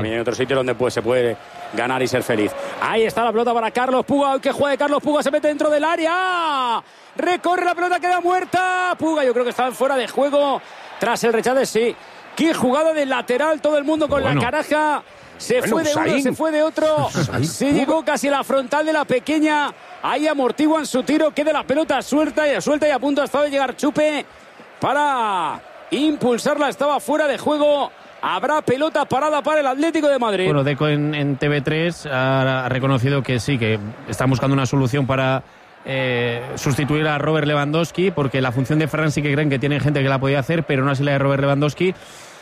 Hay otro sitio donde se puede ganar y ser feliz. Ahí está la pelota para Carlos Puga. Que juega de Carlos Puga, se mete dentro del área. Recorre la pelota, queda muerta. Puga, yo creo que estaba fuera de juego tras el rechace, sí. Qué jugada de lateral, todo el mundo con la caraja. Se fue de uno, se fue de otro. Se llegó casi a la frontal de la pequeña. Ahí amortiguan su tiro. Queda la pelota suelta y a punto hasta de llegar Chupe para impulsarla. Estaba fuera de juego. Habrá pelota parada para el Atlético de Madrid. Bueno, Deco en TV3 ha reconocido que sí, que están buscando una solución para sustituir a Robert Lewandowski, porque la función de Ferran sí que creen que tienen gente que la podía hacer, pero no así la de Robert Lewandowski.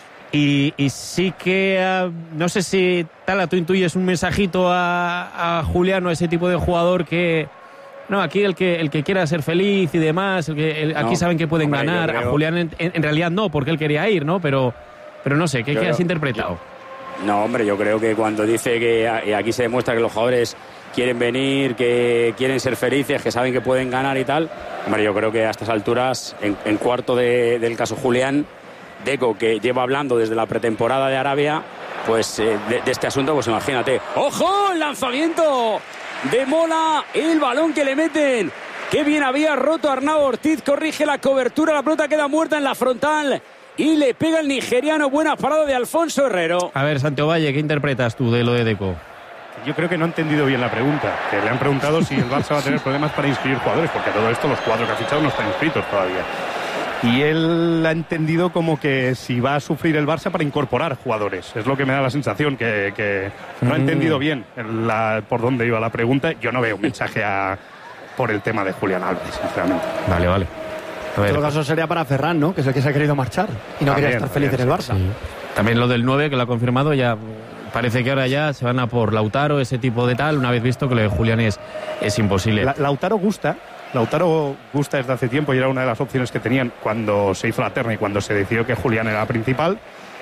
Y sí que, no sé si Tala, tú intuyes un mensajito a Julián, ese tipo de jugador que... No, aquí el que quiera ser feliz y demás, aquí saben que pueden ganar. A Julián en realidad no, porque él quería ir, ¿no? Pero no sé, ¿qué has interpretado? No, hombre, yo creo que cuando dice que aquí se demuestra que los jugadores quieren venir, que quieren ser felices, que saben que pueden ganar y tal, hombre, yo creo que a estas alturas, en cuarto del caso Julián, Deco, que lleva hablando desde la pretemporada de Arabia, pues de este asunto, pues imagínate. ¡Ojo! ¡El lanzamiento de Mola! El balón que le meten. ¡Qué bien había roto Arnau Ortiz! Corrige la cobertura, la pelota queda muerta en la frontal. Y le pega el nigeriano. Buena parada de Alfonso Herrero. A ver, Santiago Valle, ¿qué interpretas tú de lo de Deco? Yo creo que no ha entendido bien la pregunta. Que le han preguntado si el Barça va a tener problemas para inscribir jugadores, porque todo esto, los 4 que ha fichado no están inscritos todavía. Y él ha entendido como que si va a sufrir el Barça para incorporar jugadores. Es lo que me da la sensación, que no ha entendido bien por dónde iba la pregunta. Yo no veo un mensaje por el tema de Julián Álvarez, sinceramente. Vale. En todo caso sería para Ferran, ¿no? Que es el que se ha querido marchar y no quería estar feliz en el Barça. Sí. También lo del 9, que lo ha confirmado, ya parece que ahora ya se van a por Lautaro, ese tipo de tal, una vez visto que lo de Julián es imposible. Lautaro gusta desde hace tiempo y era una de las opciones que tenían cuando se hizo la terna y cuando se decidió que Julián era principal.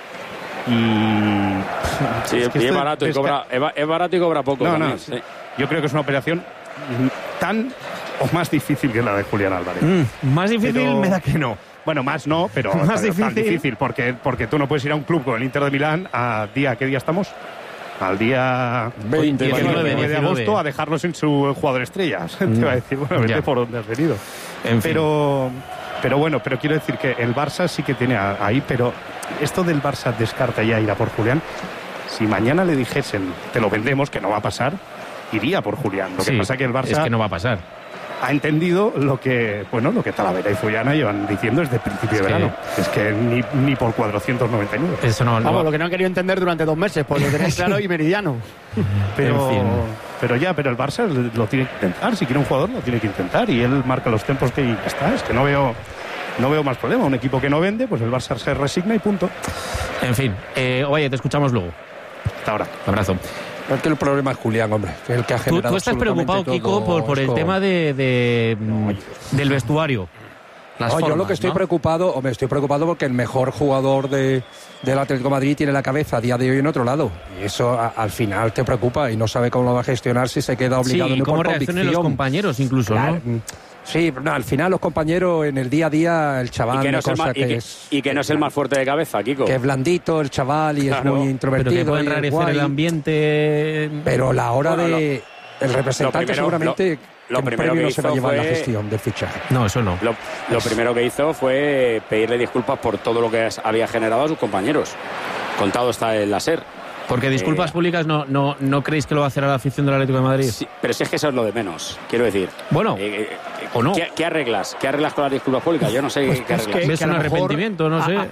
Sí, es barato y cobra poco. Sí. Yo creo que es una operación tan o más difícil que la de Julián Álvarez. Más difícil me da que no. Bueno, más no, pero más tan difícil porque tú no puedes ir a un club con el Inter de Milán ¿qué día estamos? Al día 19 de agosto a dejarlos en su jugador estrella. Te va a decir, bueno, vete por donde has venido. En fin. Pero quiero decir que el Barça sí que tiene ahí, pero esto del Barça descarta ya ir a por Julián. Si mañana le dijesen, te lo vendemos, que no va a pasar, iría por Julián. Lo que pasa es que el Barça... Es que no va a pasar. Ha entendido lo que Talavera y Fullana llevan diciendo desde el principio de verano. Es que ni por 499. Eso no. Vamos, lo que no han querido entender durante 2 meses, pues lo tenéis claro y meridiano. Pero el Barça lo tiene que intentar. Si quiere un jugador, lo tiene que intentar. Y él marca los tempos que está. Es que no veo más problema. Un equipo que no vende, pues el Barça se resigna y punto. En fin. Oye, te escuchamos luego. Hasta ahora. Un abrazo. Es que el problema es Julián, hombre, que es el que ha generado. ¿Tú estás preocupado, Kiko, por el tema del vestuario? Yo lo que estoy preocupado porque el mejor jugador del Atlético de Madrid tiene la cabeza a día de hoy en otro lado. Y eso al final te preocupa y no sabe cómo lo va a gestionar si se queda obligado y cómo reaccionan los compañeros incluso, claro, ¿no? Sí, al final los compañeros en el día a día, el chaval... Y que no es el más fuerte de cabeza, Kiko. Que es blandito el chaval y es muy introvertido. Pero que puede enrarecer el ambiente... Pero la hora de... El representante seguramente... Lo primero que no hizo se va a llevar fue la gestión del fichaje. No, eso no. Lo primero que hizo fue pedirle disculpas por todo lo que había generado a sus compañeros. Contado está en la SER. Porque disculpas públicas no creéis que lo va a hacer a la afición del Atlético de Madrid. Sí, pero si es que eso es lo de menos, quiero decir. Bueno, o no. ¿Qué arreglas? ¿Qué arreglas con las disculpas públicas? Yo no sé qué arreglas. ¿Ves un arrepentimiento? No sé.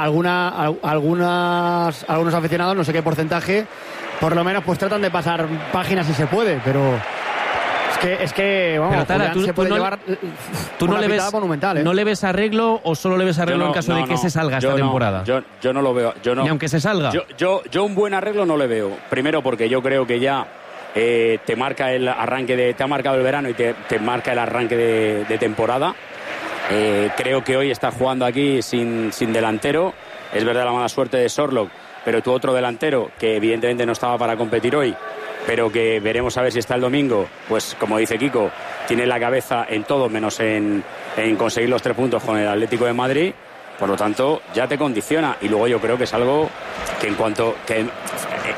Algunos aficionados, no sé qué porcentaje, por lo menos pues tratan de pasar páginas si se puede, pero... Es que vamos, pero Tara, se puede llevar tú no le ves monumental, ¿eh? ¿No le ves arreglo o solo le ves arreglo en caso de que se salga esta temporada? Yo no lo veo. Ni aunque se salga. Yo un buen arreglo no le veo. Primero porque yo creo que ya te marca el arranque te ha marcado el verano y te marca el arranque de temporada. Creo que hoy está jugando aquí sin delantero. Es verdad la mala suerte de Sorlock, pero tu otro delantero, que evidentemente no estaba para competir hoy, pero que veremos a ver si está el domingo, pues como dice Kiko, tiene la cabeza en todo menos en conseguir los 3 puntos con el Atlético de Madrid. Por lo tanto, ya te condiciona. Y luego yo creo que es algo que en cuanto que